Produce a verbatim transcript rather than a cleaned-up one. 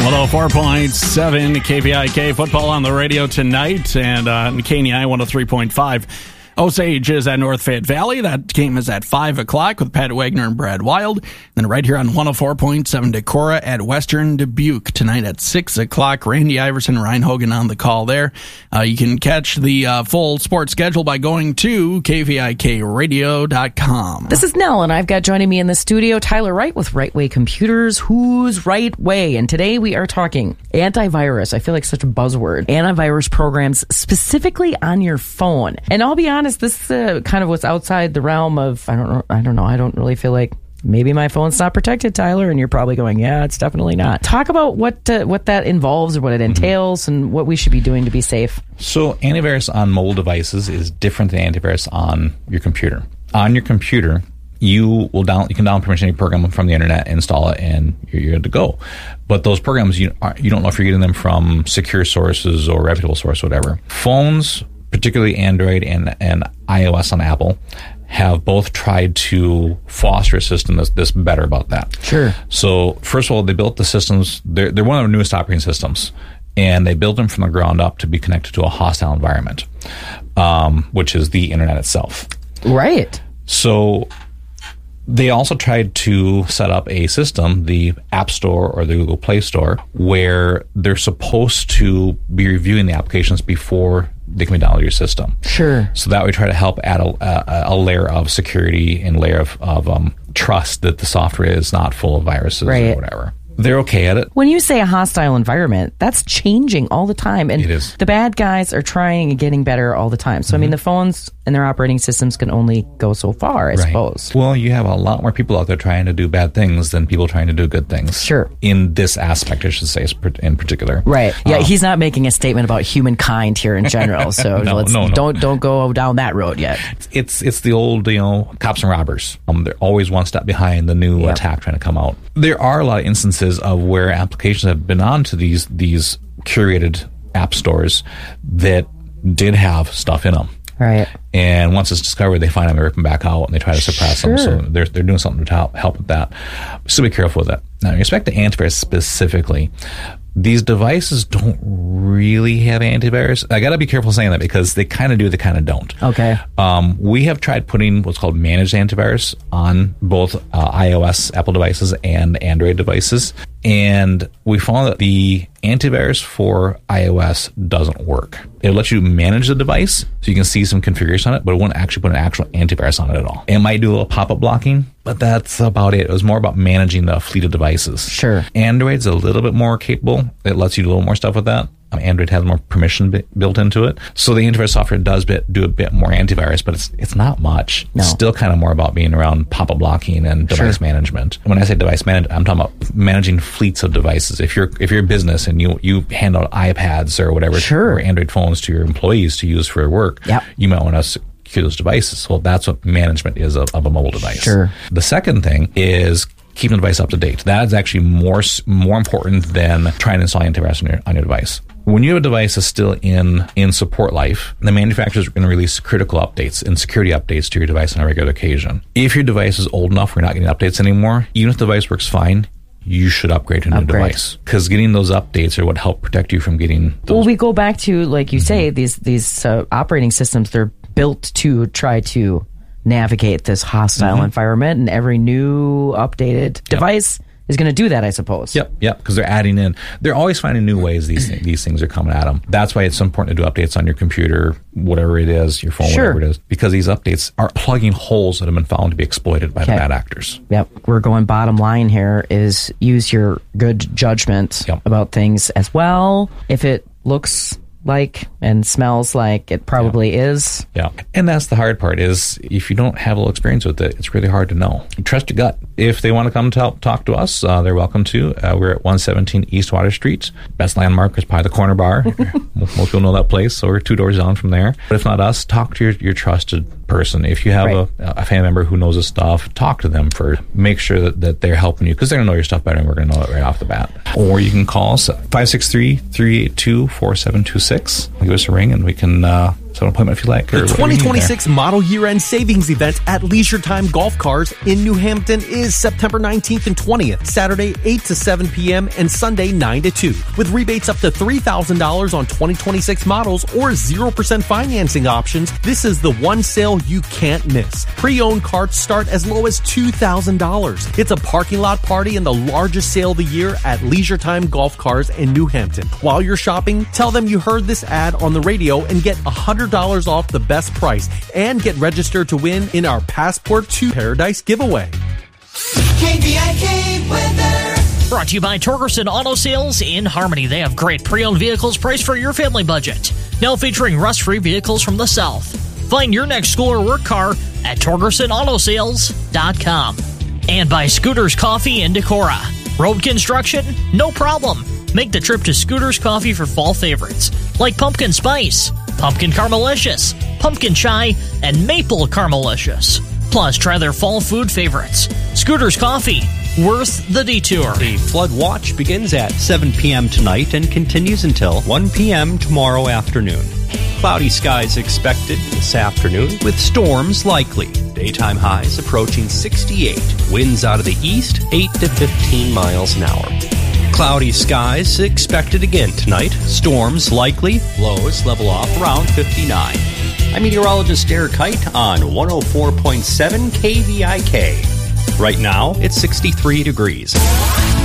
one oh four point seven K V I K football on the radio tonight, and uh, K N I one oh three point five. Osage is at North Fayette Valley. That game is at five o'clock with Pat Wagner and Brad Wild. Then right here on one oh four point seven Decorah at Western Dubuque tonight at six o'clock. Randy Iverson, Ryan Hogan on the call there. Uh, you can catch the uh, full sports schedule by going to K V I K radio dot com. This is Nell, and I've got joining me in the studio Tyler Wright with Right Way Computers. Who's Right Way? And today we are talking antivirus. I feel like such a buzzword. Antivirus programs specifically on your phone. And I'll be honest, this uh, kind of was outside the realm of, I don't know, I don't know, I don't really feel like maybe my phone's not protected, Tyler, and you're probably going, yeah, it's definitely not. Talk about what uh, what that involves or what it entails mm-hmm. and what we should be doing to be safe. So antivirus on mobile devices is different than antivirus on your computer. On your computer, you will down you can download permission any program from the internet, install it, and you're, you're good to go. But those programs, you are, you don't know if you're getting them from secure sources or reputable source, whatever. Phones, particularly Android and, and iOS on Apple, have both tried to foster a system that's, that's better about that. Sure. So first of all, they built the systems. They're, they're one of the newest operating systems, and they built them from the ground up to be connected to a hostile environment, um, which is the internet itself. Right. So they also tried to set up a system, the App Store or the Google Play Store, where they're supposed to be reviewing the applications before they can be downloaded to your system. Sure. So that would try to help add a, a, a layer of security and layer of, of um, trust that the software is not full of viruses right. or whatever. They're okay at it. When you say a hostile environment, that's changing all the time. And it is. The bad guys are trying and getting better all the time. So, mm-hmm. I mean, the phones and their operating systems can only go so far, I right. suppose. Well, you have a lot more people out there trying to do bad things than people trying to do good things. Sure. In this aspect, I should say, in particular. Right. Yeah, um, he's not making a statement about humankind here in general. So no, let's, no, no. don't don't go down that road yet. It's it's the old, you know, cops and robbers. Um, they're always one step behind the new yep. attack trying to come out. There are a lot of instances of where applications have been onto these these curated app stores that did have stuff in them. Right. And once it's discovered, they find them, they rip them back out, and they try to suppress sure. them. So they're they're doing something to help, help with that. So be careful with that. Now, in respect to antivirus specifically, these devices don't really have antivirus. I got to be careful saying that because they kind of do, they kind of don't. Okay. Um, we have tried putting what's called managed antivirus on both uh, iOS Apple devices and Android devices. And we found that the antivirus for iOS doesn't work. It lets you manage the device so you can see some configuration on it, but it won't actually put an actual antivirus on it at all. It might do a little pop-up blocking, but that's about it. It was more about managing the fleet of devices. Sure. Android's a little bit more capable. It lets you do a little more stuff with that. Um, Android has more permission b- built into it. So the antivirus software does bit, do a bit more antivirus, but it's it's not much. No. It's still kind of more about being around pop-up blocking and device sure. management. When I say device management, I'm talking about managing fleets of devices. If you're if you're a business and you, you hand out iPads or whatever, sure. or Android phones to your employees to use for work, yep. you might want to secure those devices. Well, that's what management is of, of a mobile device. Sure. The second thing is keeping the device up to date. That is actually more more important than trying to install antivirus on your, on your device. When you have a device that's still in, in support life, the manufacturers are going to release critical updates and security updates to your device on a regular occasion. If your device is old enough where you're not getting updates anymore, even if the device works fine, you should upgrade to a new upgrade. device. Because getting those updates are what help protect you from getting those. Well, we go back to, like you mm-hmm. say, these, these uh, operating systems, they're built to try to navigate this hostile mm-hmm. environment, and every new updated device yep. is going to do that, I suppose. Yep, yep, because they're adding in. They're always finding new ways these these things are coming at them. That's why it's so important to do updates on your computer, whatever it is, your phone, sure. whatever it is, because these updates are plugging holes that have been found to be exploited by okay. the bad actors. Yep, we're going bottom line here is use your good judgment yep. about things as well. If it looks like and smells like it probably yeah. is. Yeah. And that's the hard part is if you don't have a little experience with it, it's really hard to know. You trust your gut. If they want to come to help talk to us, uh, they're welcome to. Uh, we're at one seventeen East Water Street. Best landmark is probably the Corner Bar. Most people know that place, so we're two doors down from there. But if not us, talk to your, your trusted person. If you have right. a, a family member who knows this stuff, talk to them first. Make sure that, that they're helping you because they're going to know your stuff better and we're going to know it right off the bat. Or you can call us five six three, three eight two, four seven two six. Give us a ring and we can uh, So an appointment if you like. The twenty twenty-six model year-end savings event at Leisure Time Golf Cars in New Hampton is September nineteenth and twentieth, Saturday eight to seven p.m. and Sunday nine to two. With rebates up to three thousand dollars on twenty twenty-six models or zero percent financing options, this is the one sale you can't miss. Pre-owned carts start as low as two thousand dollars. It's a parking lot party and the largest sale of the year at Leisure Time Golf Cars in New Hampton. While you're shopping, tell them you heard this ad on the radio and get one hundred dollars off the best price and get registered to win in our Passport to Paradise giveaway. K V I K weather. Brought to you by Torgerson Auto Sales in Harmony. They have great pre-owned vehicles priced for your family budget. Now featuring rust-free vehicles from the South. Find your next school or work car at Torgerson Auto Sales dot com. And by Scooters Coffee in Decorah. Road construction? No problem. Make the trip to Scooters Coffee for fall favorites like pumpkin spice, pumpkin caramelicious, pumpkin chai, and maple caramelicious. Plus, try their fall food favorites. Scooters Coffee, worth the detour. The flood watch begins at seven p.m. tonight and continues until one p.m. tomorrow afternoon. Cloudy skies expected this afternoon with storms likely. Daytime highs approaching sixty-eight. Winds out of the east, eight to fifteen miles an hour. Cloudy skies expected again tonight. Storms likely. Lows level off around fifty-nine. I'm meteorologist Derek Kite on one oh four point seven K V I K. Right now, it's sixty-three degrees.